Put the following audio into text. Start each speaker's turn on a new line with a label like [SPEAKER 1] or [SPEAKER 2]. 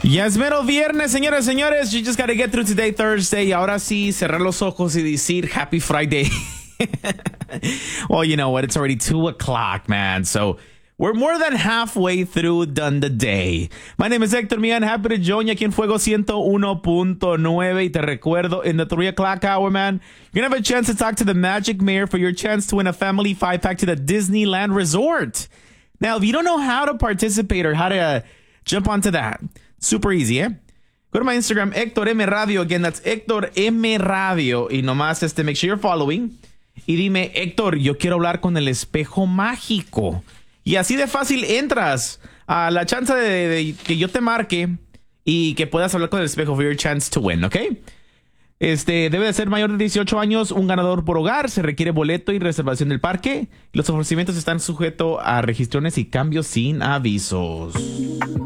[SPEAKER 1] Ya es mero viernes, señoras y señores. You just gotta get through today, Thursday. Y ahora sí, cerrar los ojos y decir Happy Friday. Well, you know what? It's already 2 o'clock, man. So we're more than halfway through done the day. My name is Hector Mian. Happy to join you aquí en Fuego 101.9. Y te recuerdo, in the 3 o'clock hour, man, you're going to have a chance to talk to the Magic Mayor for your chance to win a family 5-pack to the Disneyland Resort. Now, if you don't know how to participate or how to jump onto that, super easy, eh? Go to my Instagram, Hector M Radio. Again, that's Hector M Radio. Y nomás make sure you're following. Y dime, Héctor, yo quiero hablar con el espejo mágico. Y así de fácil entras a la chance de que yo te marque y que puedas hablar con el espejo for your chance to win, ¿ok? Debe de ser mayor de 18 años, un ganador por hogar, se requiere boleto y reservación del parque. Los ofrecimientos están sujetos a registrones y cambios sin avisos.